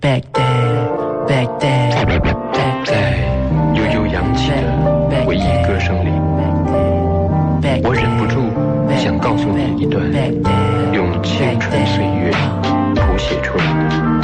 在悠悠扬起的回忆歌声里，我忍不住想告诉你一段用青春岁月谱写出来的